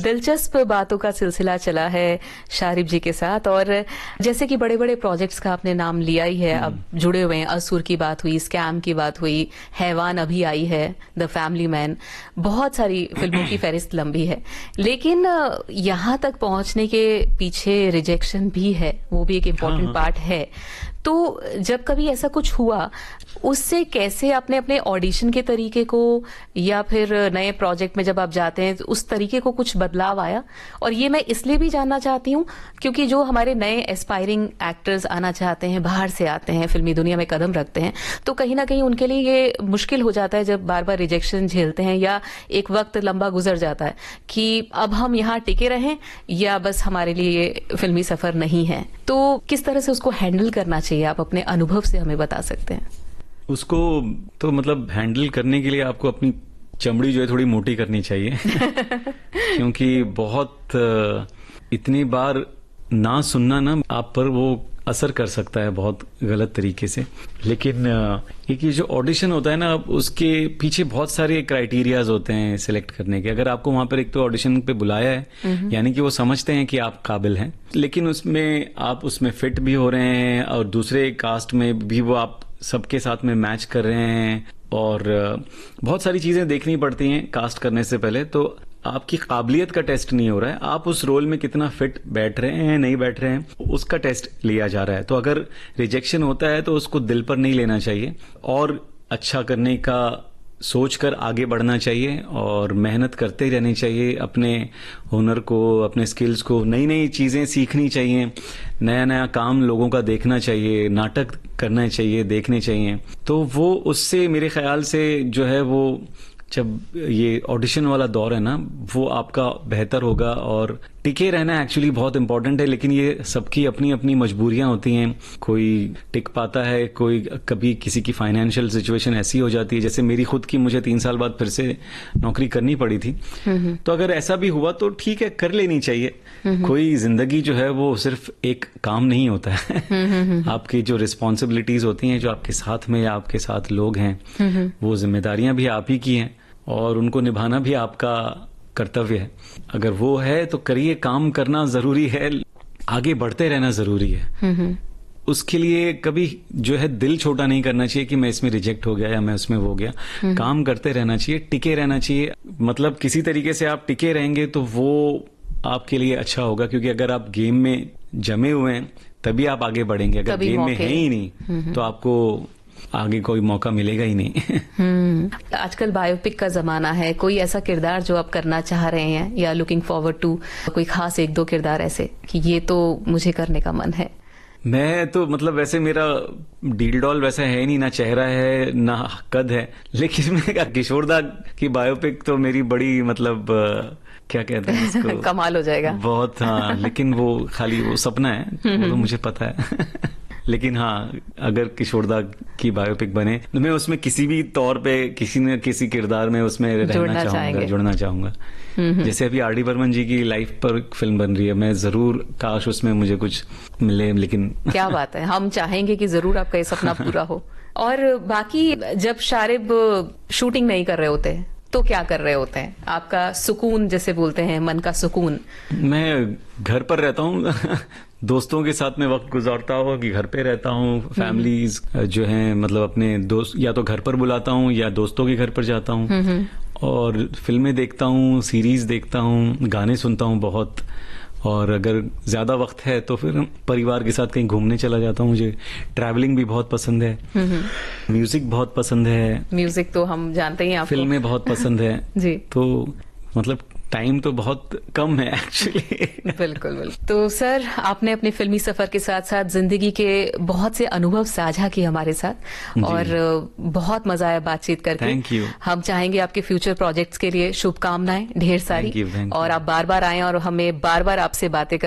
दिलचस्प बातों का सिलसिला चला है शारिब जी के साथ, और जैसे कि बड़े बड़े प्रोजेक्ट्स का आपने नाम लिया ही है, अब जुड़े हुए हैं। असुर की बात हुई, स्कैम की बात हुई, हैवान अभी आई है, द फैमिली मैन, बहुत सारी फिल्मों की फहरिस्त लंबी है। लेकिन यहाँ तक पहुंचने के पीछे रिजेक्शन भी है, वो भी एक इम्पोर्टेंट पार्ट है। तो जब कभी ऐसा कुछ हुआ, उससे कैसे आपने अपने ऑडिशन के तरीके को या फिर नए प्रोजेक्ट में जब आप जाते हैं तो उस तरीके को कुछ बदलाव आया? और ये मैं इसलिए भी जानना चाहती हूँ क्योंकि जो हमारे नए एस्पायरिंग एक्टर्स आना चाहते हैं, बाहर से आते हैं, फिल्मी दुनिया में कदम रखते हैं, तो कहीं ना कहीं उनके लिए ये मुश्किल हो जाता है जब बार बार रिजेक्शन झेलते हैं, या एक वक्त लंबा गुजर जाता है कि अब हम यहाँ टिके रहें या बस हमारे लिए ये फिल्मी सफर नहीं है। तो किस तरह से उसको हैंडल करना चाहिए, आप अपने अनुभव से हमें बता सकते हैं? उसको तो मतलब हैंडल करने के लिए आपको अपनी चमड़ी जो है थोड़ी मोटी करनी चाहिए क्योंकि बहुत इतनी बार ना सुनना ना आप पर वो असर कर सकता है बहुत गलत तरीके से। लेकिन एक ये जो ऑडिशन होता है ना, उसके पीछे बहुत सारे क्राइटेरियाज होते हैं सिलेक्ट करने के। अगर आपको वहां पर एक तो ऑडिशन पे बुलाया है, यानी कि वो समझते हैं कि आप काबिल हैं, लेकिन उसमें आप उसमें फिट भी हो रहे हैं और दूसरे कास्ट में भी वो आप सबके साथ में मैच कर रहे हैं, और बहुत सारी चीजें देखनी पड़ती हैं कास्ट करने से पहले। तो आपकी काबिलियत का टेस्ट नहीं हो रहा है, आप उस रोल में कितना फिट बैठ रहे हैं, नहीं बैठ रहे हैं, उसका टेस्ट लिया जा रहा है। तो अगर रिजेक्शन होता है तो उसको दिल पर नहीं लेना चाहिए और अच्छा करने का सोचकर आगे बढ़ना चाहिए और मेहनत करते रहनी चाहिए। अपने हुनर को, अपने स्किल्स को, नई नई चीजें सीखनी चाहिए, नया नया काम लोगों का देखना चाहिए, नाटक करना चाहिए, देखने चाहिए। तो वो उससे मेरे ख्याल से जो है वो जब ये ऑडिशन वाला दौर है ना, वो आपका बेहतर होगा। और टिके रहना एक्चुअली बहुत इंपॉर्टेंट है, लेकिन ये सबकी अपनी अपनी मजबूरियां होती हैं। कोई टिक पाता है, कोई कभी किसी की फाइनेंशियल सिचुएशन ऐसी हो जाती है, जैसे मेरी खुद की, मुझे 3 साल बाद फिर से नौकरी करनी पड़ी थी। तो अगर ऐसा भी हुआ तो ठीक है, कर लेनी चाहिए। कोई जिंदगी जो है वो सिर्फ एक काम नहीं होता है आपकी जो रिस्पॉन्सिबिलिटीज होती हैं, जो आपके साथ में या आपके साथ लोग हैं, वो जिम्मेदारियां भी आप ही की हैं और उनको निभाना भी आपका कर्तव्य है। अगर वो है तो करिए, काम करना जरूरी है, आगे बढ़ते रहना जरूरी है। उसके लिए कभी जो है दिल छोटा नहीं करना चाहिए कि मैं इसमें रिजेक्ट हो गया या मैं उसमें हो गया। काम करते रहना चाहिए, टिके रहना चाहिए। मतलब किसी तरीके से आप टिके रहेंगे तो वो आपके लिए अच्छा होगा, क्योंकि अगर आप गेम में जमे हुए हैं तभी आप आगे बढ़ेंगे। अगर गेम में है ही नहीं तो आपको आगे कोई मौका मिलेगा ही नहीं। आजकल बायोपिक का जमाना है, कोई ऐसा किरदार जो आप करना चाह रहे हैं या लुकिंग फॉरवर्ड टू, कोई खास 1-2 किरदार ऐसे कि ये तो मुझे करने का मन है? मैं तो मतलब वैसे मेरा डील डॉल वैसा है नहीं, ना चेहरा है ना कद है, लेकिन मैं किशोर दा की बायोपिक तो मेरी बड़ी मतलब क्या कहते हैं इसको कमाल हो जाएगा बहुत। हाँ, लेकिन वो खाली वो सपना है, वो तो मुझे पता है लेकिन हाँ, अगर किशोरदा की बायोपिक बने तो मैं उसमें किसी भी तौर पे किसी न किसी किरदार में उसमें रहना चाहूंगा, जुड़ना चाहूंगा। जैसे अभी आर डी बर्मन जी की लाइफ पर फिल्म बन रही है, मैं जरूर काश उसमें मुझे कुछ मिले, लेकिन क्या बात है, हम चाहेंगे कि जरूर आपका ये सपना पूरा हो। और बाकी जब शारिब शूटिंग नहीं कर रहे होते तो क्या कर रहे होते हैं? आपका सुकून जैसे बोलते हैं, मन का सुकून? मैं घर पर रहता हूँ दोस्तों के साथ में वक्त गुजारता हूँ कि घर पे रहता हूँ। फैमिलीज जो हैं, मतलब अपने दोस्त या तो घर पर बुलाता हूँ या दोस्तों के घर पर जाता हूँ और फिल्में देखता हूँ, सीरीज देखता हूँ, गाने सुनता हूँ बहुत। और अगर ज्यादा वक्त है तो फिर परिवार के साथ कहीं घूमने चला जाता हूँ। मुझे ट्रैवलिंग भी बहुत पसंद है, म्यूजिक बहुत पसंद है। म्यूजिक तो हम जानते ही हैं आपको। फिल्में बहुत पसंद है जी। तो मतलब टाइम तो बहुत कम है एक्चुअली। बिल्कुल बिल्कुल। तो सर, आपने अपने फिल्मी सफर के साथ साथ जिंदगी के बहुत से अनुभव साझा किए हमारे साथ और बहुत मजा आया बातचीत करके। Thank you. हम चाहेंगे आपके फ्यूचर प्रोजेक्ट्स के लिए शुभकामनाएं ढेर सारी। Thank you. और आप बार बार आएं और हमें बार बार आपसे बातें